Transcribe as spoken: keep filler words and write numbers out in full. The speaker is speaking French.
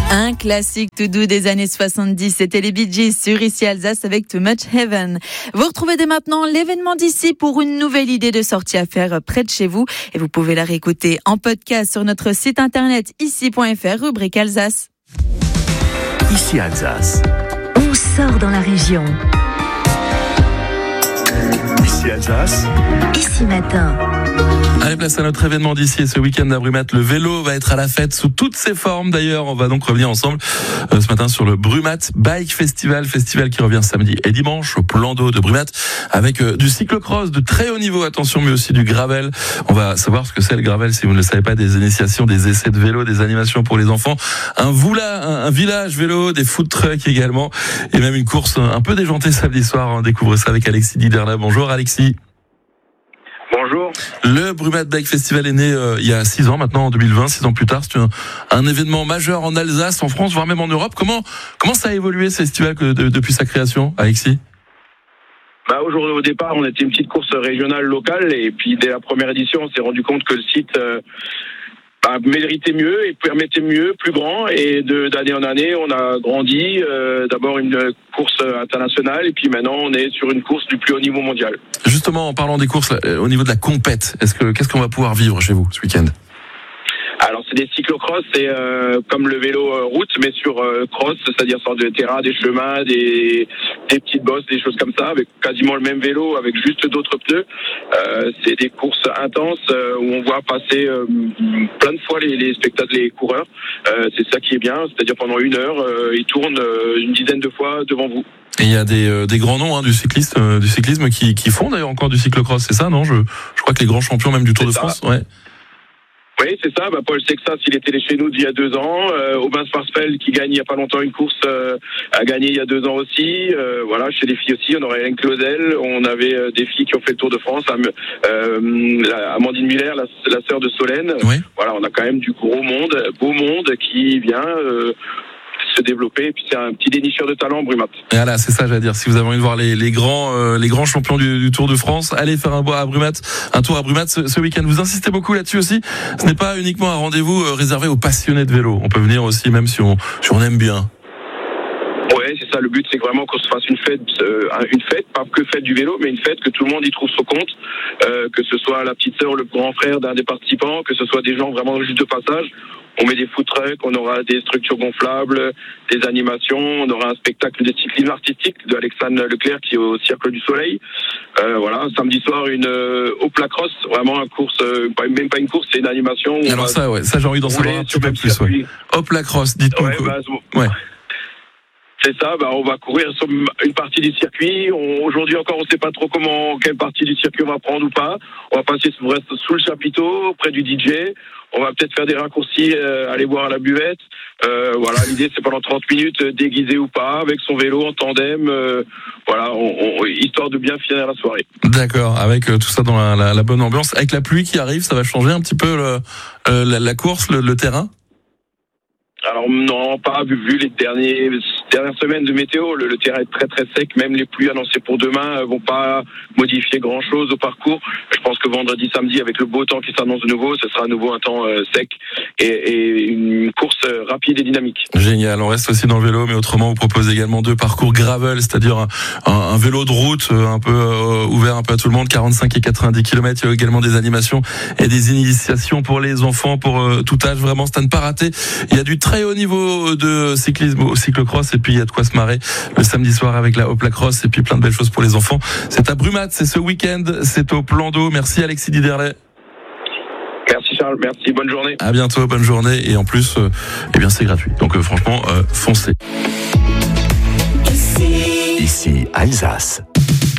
Un classique tout doux des années soixante-dix, c'était les Bee Gees sur Ici Alsace avec Too Much Heaven. Vous retrouvez dès maintenant l'événement d'ici pour une nouvelle idée de sortie à faire près de chez vous. Et vous pouvez la réécouter en podcast sur notre site internet ici point f r, rubrique Alsace. Ici Alsace. On sort dans la région. Ici Alsace. Ici matin. Allez, place à notre événement d'ici et ce week-end à Brumath. Le vélo va être à la fête sous toutes ses formes. D'ailleurs, on va donc revenir ensemble euh, ce matin sur le Brumath Bike Festival. Festival qui revient samedi et dimanche au plan d'eau de Brumath avec euh, du cyclocross de très haut niveau, attention, mais aussi du gravel. On va savoir ce que c'est le gravel si vous ne le savez pas, des initiations, des essais de vélo, des animations pour les enfants, un, voula, un, un village vélo, des food trucks également et même une course un peu déjantée samedi soir. On découvre ça avec Alexis Diderla. Bonjour Alexis. Bonjour. Le Brumath Bike Festival est né euh, il y a six ans maintenant, en deux mille vingt, six ans plus tard. C'est un, un événement majeur en Alsace, en France, voire même en Europe. Comment comment ça a évolué ce festival que, de, depuis sa création, Alexis? Bah aujourd'hui, au départ, on était une petite course régionale locale et puis dès la première édition, on s'est rendu compte que le site euh, bah, méritait mieux et permettait mieux, plus grand. Et de, d'année en année, on a grandi. Euh, d'abord une course internationale et puis maintenant, on est sur une course du plus haut niveau mondial. Justement, en parlant des courses, au niveau de la compète, est-ce que qu'est-ce qu'on va pouvoir vivre chez vous ce week-end? Alors c'est des cyclocross, c'est euh, comme le vélo euh, route, mais sur euh, cross, c'est-à-dire sur des terrains, des chemins, des, des petites bosses, des choses comme ça, avec quasiment le même vélo, avec juste d'autres pneus. Euh, c'est des courses intenses euh, où on voit passer euh, plein de fois les, les spectateurs, les coureurs. Euh, c'est ça qui est bien, c'est-à-dire pendant une heure, euh, ils tournent euh, une dizaine de fois devant vous. Et il y a des, euh, des grands noms hein, du, cycliste, euh, du cyclisme qui, qui font d'ailleurs encore du cyclocross, c'est ça, non? je, je crois que les grands champions même du Tour c'est de ça. France, ouais. Oui, c'est ça. Bah, Paul Sexas, il était chez nous il y a deux ans. Euh, Aubin Sparsfeld, qui gagne il y a pas longtemps une course, euh, a gagné il y a deux ans aussi. Euh, voilà, chez les filles aussi, on aurait Hélène Claudel. On avait euh, des filles qui ont fait le Tour de France. Euh, Amandine Muller, la, la sœur de Solène. Oui. Voilà, on a quand même du gros monde, beau monde qui vient euh, se développer. Et puis c'est un petit dénicheur de talent, Brumath. Et voilà, c'est ça, j'allais dire. Si vous avez envie de voir les, les grands, euh, les grands champions du, du Tour de France, allez faire un, à Brumath, un tour à Brumath ce, ce week-end. Vous insistez beaucoup là-dessus aussi. Ce n'est pas uniquement un rendez-vous euh, réservé aux passionnés de vélo. On peut venir aussi, même si on, si on aime bien. Ouais, c'est ça. Le but, c'est vraiment qu'on se fasse une fête, euh, une fête, pas que fête du vélo, mais une fête que tout le monde y trouve son compte, euh, que ce soit la petite sœur, le grand frère d'un des participants, que ce soit des gens vraiment juste de passage. On met des food trucks, on aura des structures gonflables, des animations, on aura un spectacle de cyclisme artistique de Alexandre Leclerc qui est au Cercle du Soleil. Euh, voilà, samedi soir une euh, Opla Cross, vraiment une course, euh, même pas une course, c'est une animation. Alors ça, ouais, ça j'ai envie d'en savoir un petit peu plus. Ouais. Opla Cross, dites-moi. Ouais, bah, ouais. C'est ça, bah, on va courir sur une partie du circuit. On, aujourd'hui encore, on ne sait pas trop comment, quelle partie du circuit on va prendre ou pas. On va passer sous, sous le chapiteau, près du D J. On va peut-être faire des raccourcis, euh, aller boire à la buvette. Euh, voilà, l'idée c'est pendant trente minutes, déguisé ou pas, avec son vélo en tandem. Euh, voilà, on, on, histoire de bien finir la soirée. D'accord, avec euh, tout ça dans la, la, la bonne ambiance. Avec la pluie qui arrive, ça va changer un petit peu le, euh, la, la course, le, le terrain? Alors non, pas vu, vu les derniers, dernières semaines de météo, le, le terrain est très très sec, même les pluies annoncées pour demain vont pas modifier grand chose au parcours. Je pense que vendredi, samedi, avec le beau temps qui s'annonce de nouveau, ce sera à nouveau un temps euh, sec et, et une course euh, rapide et dynamique. Génial, on reste aussi dans le vélo, mais autrement vous proposez également deux parcours gravel, c'est-à-dire un, un, un vélo de route euh, un peu euh, ouvert un peu à tout le monde, quarante-cinq et quatre-vingt-dix kilomètres. Il y a également des animations et des initiations pour les enfants, pour euh, tout âge, vraiment c'est à ne pas rater. Il y a du très haut niveau de cyclisme au cyclocross et puis il y a de quoi se marrer le samedi soir avec la Opla Cross et puis plein de belles choses pour les enfants. C'est à Brumath, c'est ce week-end, c'est au plan d'eau. Merci Alexis Diderlet. Merci Charles, merci, bonne journée. À bientôt, bonne journée et en plus, euh, eh bien c'est gratuit. Donc euh, franchement, euh, foncez. Ici Alsace.